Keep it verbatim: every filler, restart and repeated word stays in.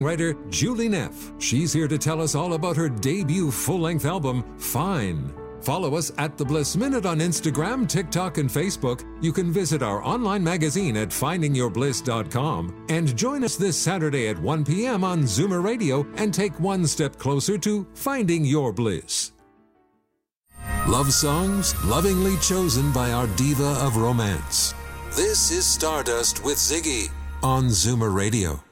Writer Julie Neff. She's here to tell us all about her debut full-length album, Fine. Follow us at The Bliss Minute on Instagram, TikTok, and Facebook. You can visit our online magazine at finding your bliss dot com and join us this Saturday at one p.m. on Zoomer Radio and take one step closer to finding your bliss. Love songs lovingly chosen by our diva of romance. This is Stardust with Ziggy on Zoomer Radio.